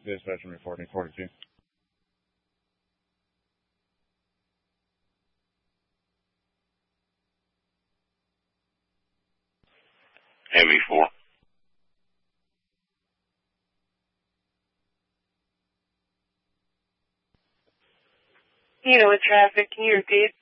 Dispatch reporting 42. MV4. With traffic, can you repeat?